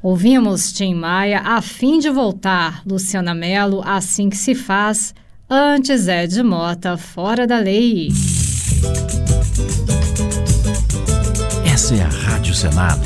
Ouvimos Tim Maia, A Fim de Voltar, Luciana Mello, Assim que se Faz, antes Ed Mota, Fora da Lei. Essa é a Rádio Senado.